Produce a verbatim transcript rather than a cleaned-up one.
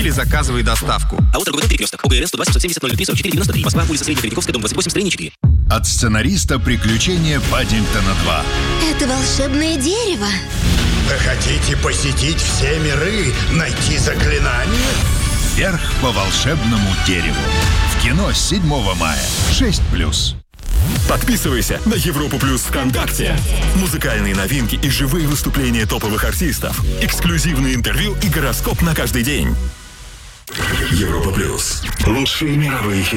или заказывай доставку. А вот торговый перекресток. ОГРН сто два семьсот семьдесят ноль ноль три сорок четыре девяносто три. Москва, улица Средневековская, дом двадцать восемь, строение четыре. От сценариста «Приключения Паддингтона два». Это волшебное дерево. Вы хотите посетить все миры, найти заклинание? Вверх по волшебному дереву. В кино с седьмого мая. шесть плюс. Подписывайся на Европу Плюс ВКонтакте. Музыкальные новинки и живые выступления топовых артистов. Эксклюзивные интервью и гороскоп на каждый день. Европа Плюс. Лучшие мировые хиты.